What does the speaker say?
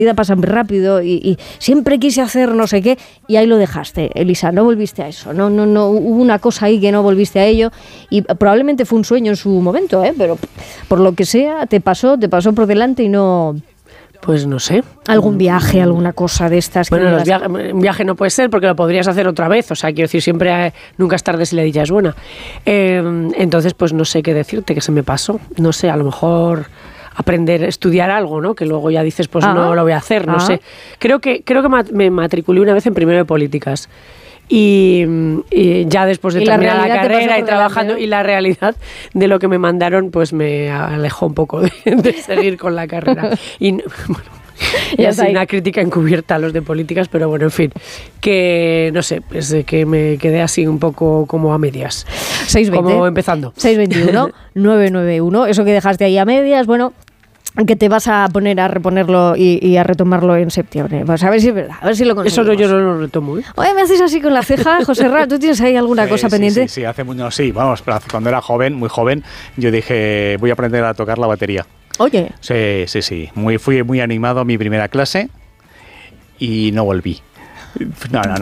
vida pasa muy rápido y siempre quise hacer no sé qué y ahí lo dejaste, Elisa, no volviste a eso, no hubo una cosa ahí que no volviste a ello y probablemente fue un sueño en su momento, pero por lo que sea te pasó por delante y no... Pues no sé. ¿Algún viaje, alguna cosa de estas? Bueno, un viaje no puede ser porque lo podrías hacer otra vez, o sea, quiero decir, siempre nunca es tarde si la dicha es buena. Entonces, pues no sé qué decirte, que se me pasó, no sé, a lo mejor... estudiar algo, ¿no? Que luego ya dices, pues no lo voy a hacer, no sé. Creo que me matriculé una vez en primero de políticas y ya después de terminar la carrera y trabajando, y la realidad de lo que me mandaron, pues me alejó un poco de seguir con la carrera. Y bueno, y así una crítica encubierta a los de políticas, pero bueno, en fin, que no sé, es que me quedé así un poco como a medias. 620, como empezando. 621-991, eso que dejaste ahí a medias, bueno, que te vas a poner a reponerlo y a retomarlo en septiembre. Pues a ver si es verdad, a ver si lo conseguimos. Eso yo no lo retomo, ¿eh? Oye, me haces así con la ceja, José Ra, ¿tú tienes ahí alguna cosa pendiente? Sí, hace mucho, sí, vamos, cuando era joven, muy joven, yo dije, voy a aprender a tocar la batería. Oye. Sí. Fui muy animado a mi primera clase y no volví. No.